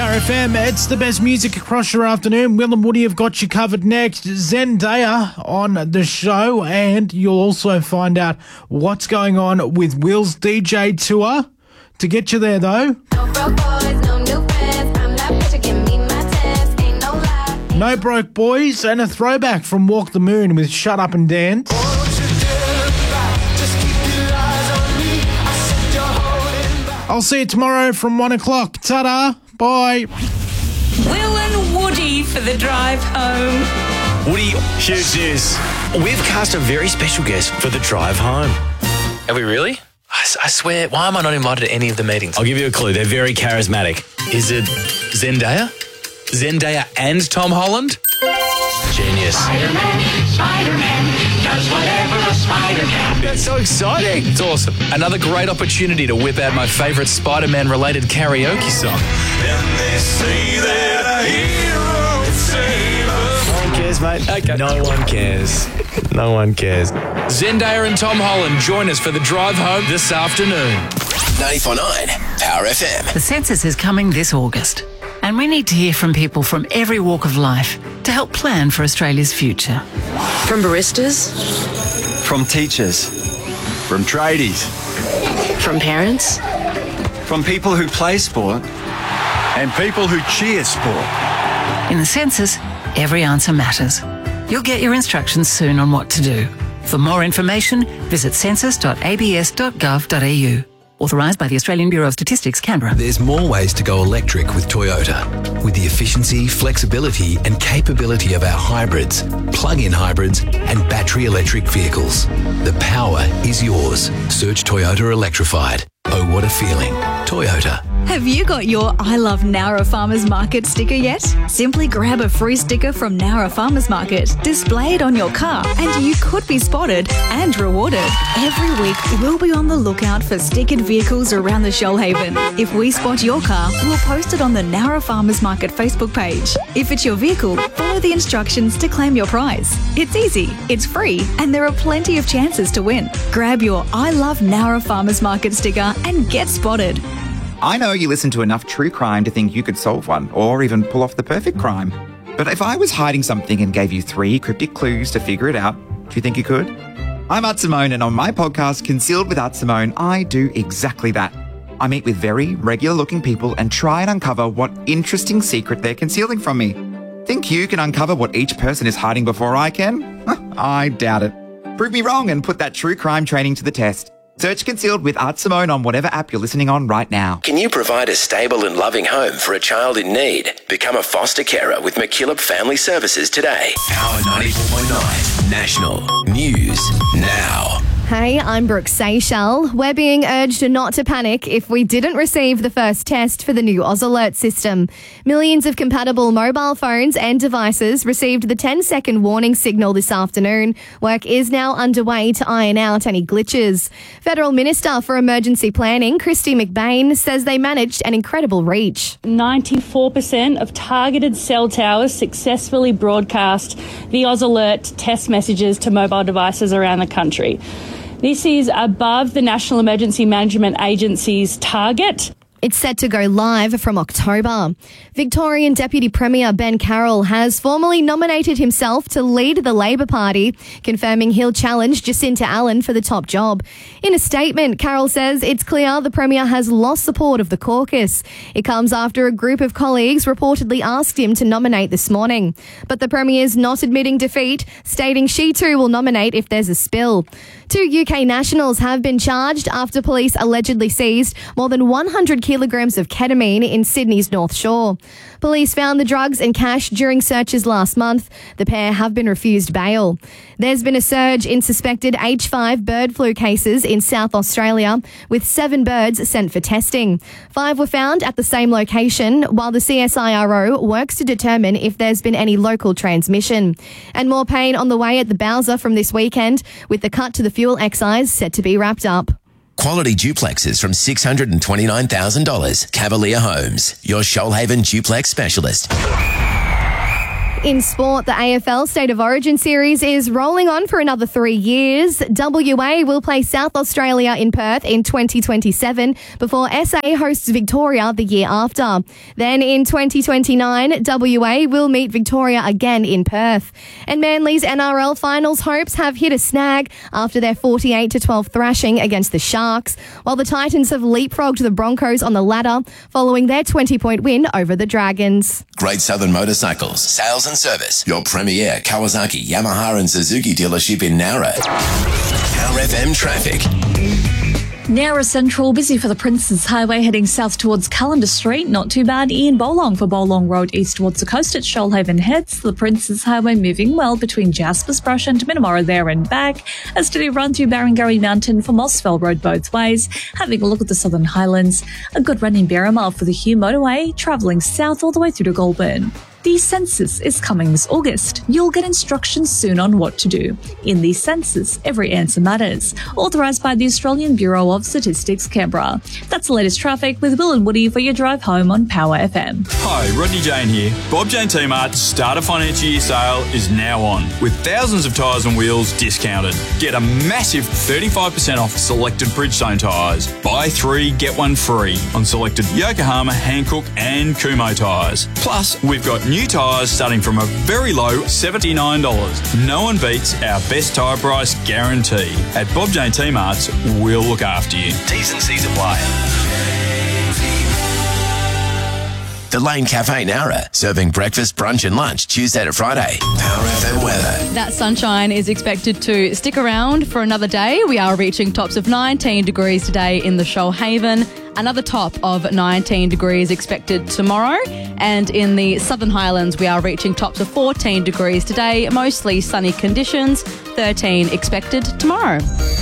Power FM. It's the best music across your afternoon. Will and Woody have got you covered next. Zendaya on the show, and you'll also find out what's going on with Will's DJ tour. To get you there, though, No Broke Boys and a throwback from Walk the Moon with Shut Up and Dance. I'll see you tomorrow from 1 o'clock. Ta-da. Bye. Will and Woody for the drive home. Woody, huge news. We've cast a very special guest for the drive home. Have we really? I swear, why am I not invited to any of the meetings? I'll give you a clue. They're very charismatic. Is it Zendaya? Zendaya and Tom Holland? Genius. Spider-Man does whatever a spider can. That's so exciting. It's awesome. Another great opportunity to whip out my favourite Spider-Man related karaoke song. And they say that a hero can save us. No one cares, mate. Okay. No one cares. No one cares. Zendaya and Tom Holland join us for the drive home this afternoon. 94.9 Power FM. The census is coming this August, and we need to hear from people from every walk of life to help plan for Australia's future. From baristas, From teachers, from tradies, from parents, from people who play sport, and people who cheer sport. In the census, every answer matters. You'll get your instructions soon on what to do. For more information, visit census.abs.gov.au. Authorised by the Australian Bureau of Statistics, Canberra. There's more ways to go electric with Toyota. With the efficiency, flexibility and capability of our hybrids, plug-in hybrids and battery electric vehicles. The power is yours. Search Toyota Electrified. Oh, what a feeling. Toyota. Have you got your I Love Nowra Farmers Market sticker yet? Simply grab a free sticker from Nowra Farmers Market, display it on your car, and you could be spotted and rewarded. Every week, we'll be on the lookout for stickered vehicles around the Shoalhaven. If we spot your car, we'll post it on the Nowra Farmers Market Facebook page. If it's your vehicle, follow the instructions to claim your prize. It's easy, it's free, and there are plenty of chances to win. Grab your I Love Nowra Farmers Market sticker and get spotted. I know you listen to enough true crime to think you could solve one, or even pull off the perfect crime. But if I was hiding something and gave you 3 cryptic clues to figure it out, do you think you could? I'm Art Simone, and on my podcast, Concealed with Art Simone, I do exactly that. I meet with very regular-looking people and try and uncover what interesting secret they're concealing from me. Think you can uncover what each person is hiding before I can? I doubt it. Prove me wrong and put that true crime training to the test. Search Concealed with Art Simone on whatever app you're listening on right now. Can you provide a stable and loving home for a child in need? Become a foster carer with McKillop Family Services today. Power 94.9 National News Now. Hey, I'm Brooke Seychelles. We're being urged not to panic if we didn't receive the first test for the new Oz Alert system. Millions of compatible mobile phones and devices received the 10-second warning signal this afternoon. Work is now underway to iron out any glitches. Federal Minister for Emergency Planning, Christy McBain, says they managed an incredible reach. 94% of targeted cell towers successfully broadcast the Oz Alert test messages to mobile devices around the country. This is above the National Emergency Management Agency's target. It's set to go live from October. Victorian Deputy Premier Ben Carroll has formally nominated himself to lead the Labor Party, confirming he'll challenge Jacinta Allen for the top job. In a statement, Carroll says it's clear the Premier has lost support of the caucus. It comes after a group of colleagues reportedly asked him to nominate this morning. But the Premier's not admitting defeat, stating she too will nominate if there's a spill. 2 UK nationals have been charged after police allegedly seized more than 100 kilograms of ketamine in Sydney's North Shore. Police found the drugs and cash during searches last month. The pair have been refused bail. There's been a surge in suspected H5 bird flu cases in South Australia, with 7 birds sent for testing. 5 were found at the same location, while the CSIRO works to determine if there's been any local transmission. And more pain on the way at the Bowser from this weekend, with the cut to the fuel excise set to be wrapped up. Quality duplexes from $629,000. Cavalier Homes, your Shoalhaven duplex specialist. In sport, the AFL State of Origin series is rolling on for another 3 years. WA will play South Australia in Perth in 2027 before SA hosts Victoria the year after. Then in 2029, WA will meet Victoria again in Perth. And Manly's NRL finals hopes have hit a snag after their 48-12 thrashing against the Sharks, while the Titans have leapfrogged the Broncos on the ladder following their 20-point win over the Dragons. Great Southern Motorcycles, sales and service. Your premier Kawasaki, Yamaha and Suzuki dealership in Nowra. Power FM traffic. Nowra Central, busy for the Princes Highway heading south towards Callender Street. Not too bad in Bolong for Bolong Road east towards the coast at Shoalhaven Heads. The Princes Highway moving well between Jaspers Brush and Minamora there and back. A steady run through Barangarry Mountain for Mossfell Road both ways. Having a look at the Southern Highlands. A good run in Berrimah for the Hugh Motorway, travelling south all the way through to Goulburn. The census is coming this August. You'll get instructions soon on what to do. In the census, every answer matters. Authorised by the Australian Bureau of Statistics, Canberra. That's the latest traffic with Will and Woody for your drive home on Power FM. Hi, Rodney Jane here. Bob Jane T-Mart's Starter Financial Year sale is now on, with thousands of tyres and wheels discounted. Get a massive 35% off selected Bridgestone tyres. Buy 3, get 1 free on selected Yokohama, Hankook and Kumho tyres. Plus, we've got new tyres starting from a very low $79. No one beats our best tyre price guarantee. At Bob Jane T-Mart's, we'll look after you. T's and C's apply. The Lane Cafe Nowra, serving breakfast, brunch and lunch Tuesday to Friday. Power FM weather. That sunshine is expected to stick around for another day. We are reaching tops of 19 degrees today in the Shoalhaven. Another top of 19 degrees expected tomorrow. And in the Southern Highlands, we are reaching tops of 14 degrees today. Mostly sunny conditions. 13 expected tomorrow.